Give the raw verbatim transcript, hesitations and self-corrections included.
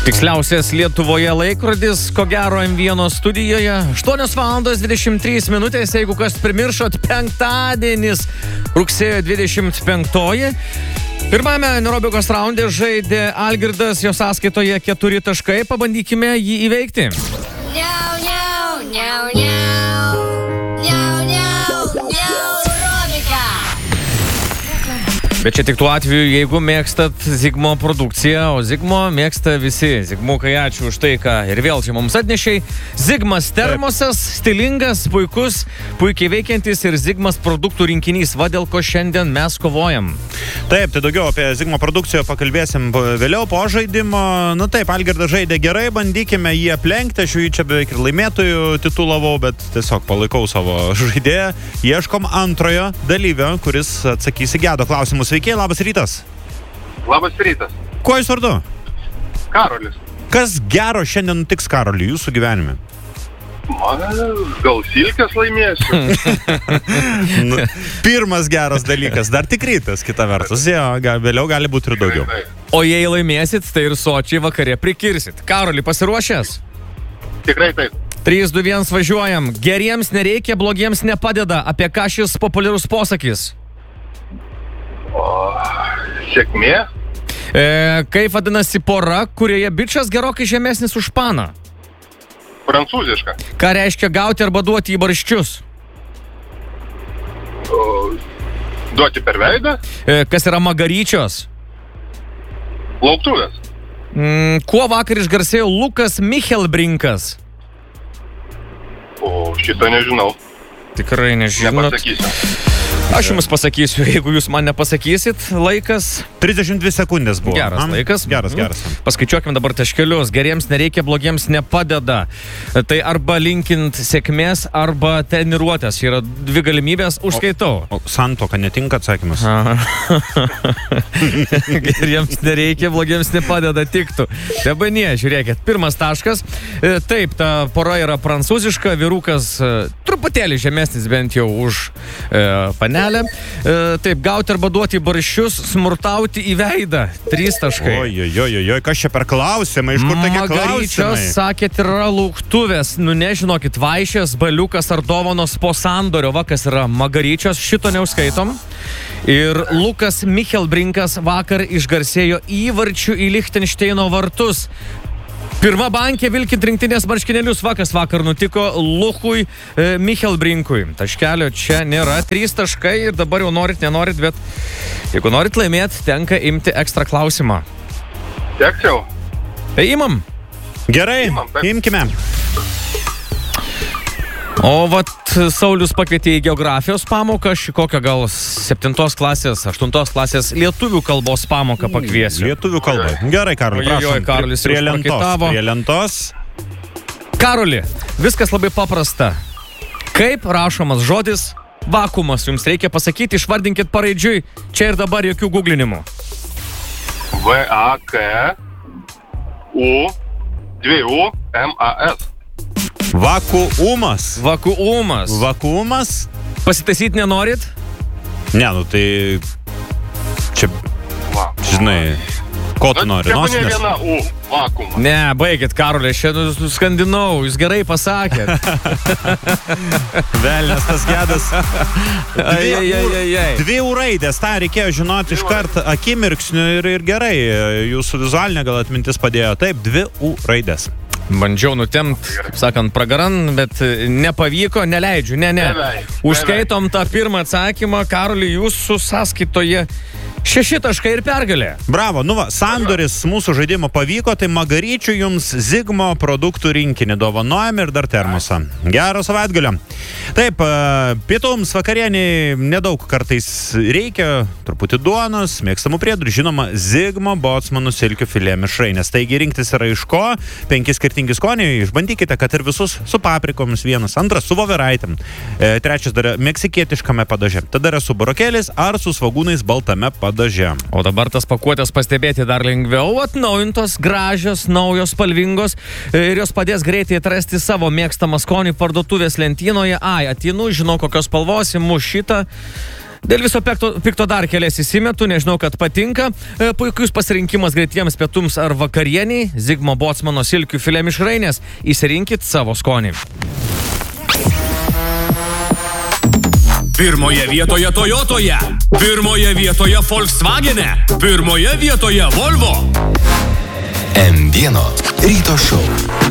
Tiksliausias Lietuvoje laikrodis, ko gero M vieno studijoje. aštuonios valandos dvidešimt trys minutės, jeigu kas primiršot, penktadienis, rugsėjo dvidešimt penktoji. Pirmame aerobikos raunde žaidė Algirdas, jo sąskaitoje keturi taškai, pabandykime jį įveikti. Niau, niau, niau, niau, niau, niau, niau, aerobika. Bet čia tik tuo atveju, jeigu mėgstat Zigmo produkciją, o Zigmo mėgsta visi. Zigmukai, ačiū už tai, ką ir vėl čia mums atnešiai. Zigmas termosas, stilingas, puikus, puikiai veikiantis ir Zigmas produktų rinkinys. Va dėl ko šiandien mes kovojam. Taip, tai daugiau apie Zigmo produkciją pakalbėsim vėliau po žaidimo. Nu taip, Algirdas žaidė gerai, bandykime jį aplenkti. Aš jį čia beveik ir laimėtojų titulavau, bet tiesiog palaikau savo žaidėją. Ieškom antrojo dalyvio, kuris atsakys į gedo klausimus. Sveiki, labas rytas. Labas rytas. Kuo jūs vardu? Karolis. Kas gero šiandien nutiks Karoliui jūsų gyvenime? Man gal silkės laimėsiu. Nu, pirmas geras dalykas, dar tik rytas, kita vertus. Jo, gal, vėliau gali būti ir daugiau. O jei laimėsit, tai ir sočiai vakare prikirsit. Karoli, pasiruošęs? Tikrai taip. trys, du, vienas, važiuojam. Geriems nereikia, blogiems nepadeda. Apie ką šis populiarus posakis? O, sėkmė. E, kaip vadinasi pora, kurioje bičas gerokai žemesnis už paną? Prancūziška. Ką reiškia gauti arba duoti į barščius? O, duoti per veidą. E, kas yra magaryčios? Lauktuvės. Mm, kuo vakar išgarsėjo Lukas Michelbrinkas? O, šito nežinau. Tikrai nežinot. Nepasakysiu. Aš jums pasakysiu, jeigu jūs man nepasakysit, laikas. trisdešimt dvi sekundės buvo. Geras Na, laikas. Geras, geras. Paskaičiuokim dabar taškelius. Geriems nereikia, blogiems nepadeda. Tai arba linkint sėkmės, arba treniruotės. Yra dvi galimybės, užskaitau. O, o santuoka netinka atsakymas. Geriems nereikia, blogiems nepadeda, tiktų. Tebanie, žiūrėkit, pirmas taškas. Taip, ta pora yra prancūziška, vyrukas truputėlį žemesnis bent jau už e, panelę. E, taip, gauti arba duoti barščius, smurtauti į veidą. Trys taškai. Oi, oi, oi, oi, kas čia per klausimai? Iš kur tokie Magaryčios, klausimai? sakėt, yra lauktuvės. Nu, nežinokit, vaišės, baliukas ar dovanos po sandorio. Va, kas yra Magaryčios, šito neužskaitom. Ir Lukas Michelbrinkas vakar išgarsėjo įvarčių į Lichtenšteino vartus. Pirma bankė vilkint rinktinės marškinėlius, vakas vakar nutiko Luchui e, Michelbrinkui. Taškelio čia nėra, trys taškai ir dabar jau norit, nenorit, bet jeigu norit laimėti, tenka imti ekstra klausimą. Teks jau. Tai imam. Gerai, Imam, taip. imkime. O vat Saulius pakvietė į geografijos pamoką, ši kokią gal septintos klasės, aštuntos klasės lietuvių kalbos pamoką pakviesiu. Lietuvių kalba. Gerai, Karoli, Ojojoj, prašom. Karolis prie jau lentos. prakaitavo. Prie lentos. Karoli, viskas labai paprasta. Kaip rašomas žodis vakuumas? Jums reikia pasakyti, išvardinkit paraidžiui, čia ir dabar jokių guglinimų. V A K U dvi U M A S. Vakuumas. Vakuumas. Vakuumas? Pasitaisyti nenorit? Ne, nu tai... Čia, Va. žinai, ko tu nori? Čia ne Nosinės? viena U. Vakuumas. Ne, baigit, Karolė, aš čia nuskandinau, jūs gerai pasakėt. Velnias tas gedas. Ai, ai, ai, ai, ai. Dvi U raidės, tą reikėjo žinoti iš karto akimirksniu ir, ir gerai. Jūsų vizualinė gal atmintis padėjo. Taip, dvi U raidės. Bandžiau nutemt, kaip sakant, pragaran, bet nepavyko, neleidžiu, ne, ne. Beveik, Užskaitom tą pirmą atsakymą, Karoli, jūsų sąskaitoje šeši taškai ir pergalė. Bravo, nu va, sandoris mūsų žaidimo pavyko, tai Magaryčių jums Zigmo produktų rinkinį dovanojame ir dar termosą. Gero savaitgalio. Taip, pietums vakarienį nedaug kartais reikia, truputį duonos, mėgstamų priedų, žinoma, Zigmo Bocmanų silkių filė mišrainės. Taigi rinktis yra iš ko, penki skirtingi skoniai, išbandykite, kad ir visus su paprikomis vienas, antras su voveraitėm, e, trečias dar meksikietiškame padaže, tada yra su burokėliais ar su svagūnais baltame padaže. O dabar tas pakuotės pastebėti dar lengviau, atnaujintos, gražios, naujos, spalvingos ir jos padės greitai atrasti savo mėgstamą skonį parduotuvės lentynoje. Ai, atinu, žinau kokios spalvos, imu šitą. Dėl viso pikto, pikto dar kelias įsimetu, nežinau, kad patinka. E, puikus pasirinkimas greitiems pietums ar vakarieniai. Zigmo Bocmano silkių filė mišrainės. Įsirinkit savo skonį. Pirmoje vietoje Toyotoje, pirmoje vietoje Volkswagene, pirmoje vietoje Volvo. M vieno ryto šou.